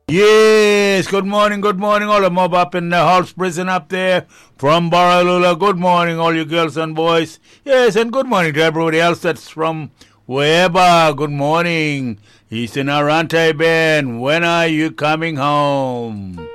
Yes, good morning, all the mob up in the house prison up there from Baralula. Good morning, all you girls and boys. Yes, and good morning to everybody else that's from wherever. Good morning. He's in Arante Ben. When are you coming home?